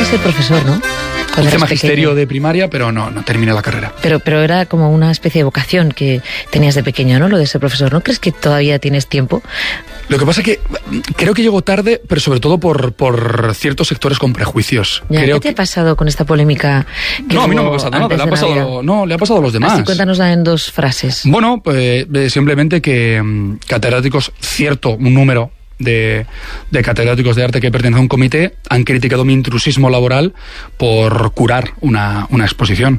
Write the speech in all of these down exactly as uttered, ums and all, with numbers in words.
querías ser profesor, ¿no? Cuando hice magisterio pequeño. de primaria, pero no, no terminé la carrera. Pero, pero era como una especie de vocación que tenías de pequeño, ¿no? Lo de ser profesor. ¿No crees que todavía tienes tiempo? Lo que pasa es que creo que llego tarde, pero sobre todo por, por ciertos sectores con prejuicios. Ya, creo ¿Qué te que... ha pasado con esta polémica? Que no, a mí no me ha pasado nada. Le ha pasado, no, le ha pasado a los demás. Así, cuéntanosla en dos frases. Bueno, pues simplemente que um, catedráticos, cierto, un número De, de catedráticos de arte que pertenecen a un comité han criticado mi intrusismo laboral por curar una, una exposición.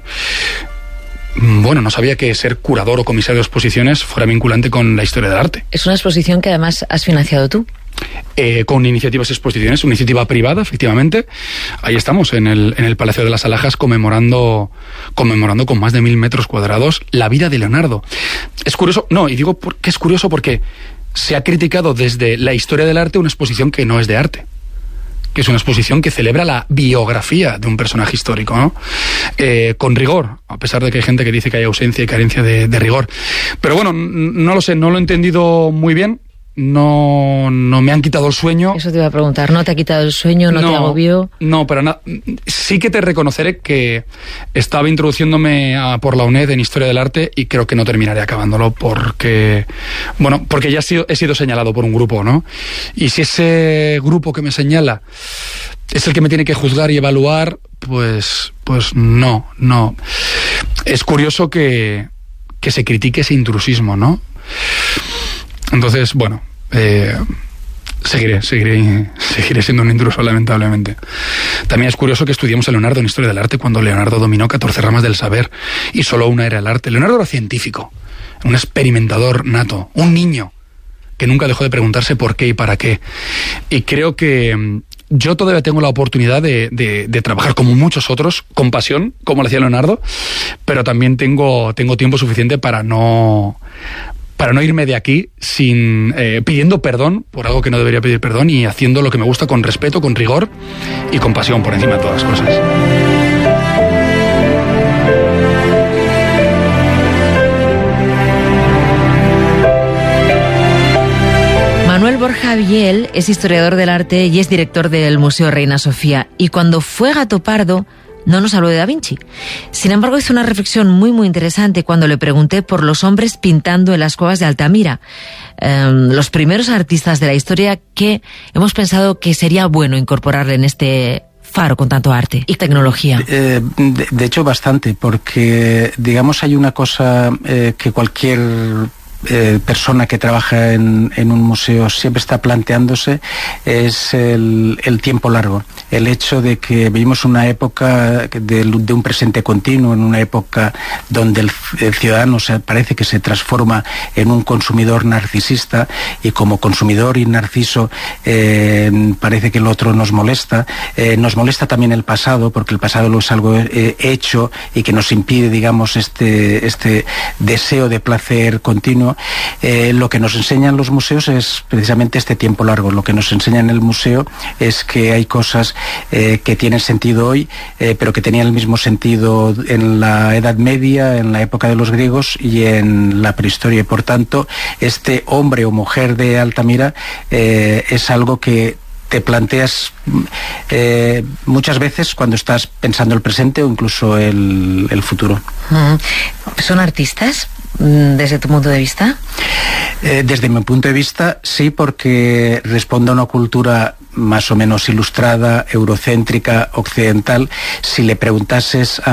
Bueno, no sabía que ser curador o comisario de exposiciones fuera vinculante con la historia del arte. Es una exposición que además has financiado tú. Eh, con iniciativas y exposiciones, una iniciativa privada, efectivamente. Ahí estamos, en el, en el Palacio de las Alhajas, conmemorando, conmemorando con más de mil metros cuadrados la vida de Leonardo. Es curioso, no, y digo que es curioso porque se ha criticado desde la historia del arte una exposición que no es de arte, que es una exposición que celebra la biografía de un personaje histórico, ¿no? Eh, con rigor, a pesar de que hay gente que dice que hay ausencia y carencia de, de rigor. Pero bueno, no lo sé, no lo he entendido muy bien. No, no me han quitado el sueño. Eso te iba a preguntar, ¿no te ha quitado el sueño? ¿No, no te agobió? No, pero na- sí que te reconoceré que estaba introduciéndome a, por la UNED en Historia del Arte y creo que no terminaré acabándolo porque, bueno, porque ya he sido, he sido señalado por un grupo, ¿no? Y si ese grupo que me señala es el que me tiene que juzgar y evaluar, pues, pues no, no. Es curioso que, que se critique ese intrusismo, ¿no? Entonces, bueno, eh, seguiré, seguiré, seguiré siendo un intruso, lamentablemente. También es curioso que estudiemos a Leonardo en Historia del Arte cuando Leonardo dominó catorce ramas del saber y solo una era el arte. Leonardo era científico, un experimentador nato, un niño que nunca dejó de preguntarse por qué y para qué. Y creo que yo todavía tengo la oportunidad de, de, de trabajar como muchos otros, con pasión, como lo hacía Leonardo, pero también tengo, tengo tiempo suficiente para no... para no irme de aquí sin eh, pidiendo perdón por algo que no debería pedir perdón y haciendo lo que me gusta con respeto, con rigor y con pasión por encima de todas las cosas. Manuel Borja Biel es historiador del arte y es director del Museo Reina Sofía. Y cuando fue Gato Pardo, no nos habló de Da Vinci. Sin embargo, hizo una reflexión muy, muy interesante cuando le pregunté por los hombres pintando en las cuevas de Altamira. Eh, los primeros artistas de la historia que hemos pensado que sería bueno incorporarle en este faro con tanto arte y tecnología. Eh, de, de hecho, bastante, porque, digamos, hay una cosa eh, que cualquier... Eh, persona que trabaja en, en un museo siempre está planteándose, es el, el tiempo largo, el hecho de que vivimos una época de, de un presente continuo, en una época donde el, el ciudadano se, parece que se transforma en un consumidor narcisista, y como consumidor y narciso eh, parece que el otro nos molesta, eh, nos molesta también el pasado, porque el pasado lo es algo eh, hecho y que nos impide, digamos, este, este deseo de placer continuo. Eh, lo que nos enseñan los museos es precisamente este tiempo largo. Lo que nos enseña en el museo es que hay cosas eh, que tienen sentido hoy, eh, pero que tenían el mismo sentido en la Edad Media, en la época de los griegos y en la prehistoria. Y por tanto, este hombre o mujer de Altamira eh, es algo que te planteas eh, muchas veces cuando estás pensando el presente o incluso el, el futuro. ¿Son artistas desde tu punto de vista? Eh, desde mi punto de vista, sí, porque responde a una cultura más o menos ilustrada, eurocéntrica, occidental. Si le preguntases a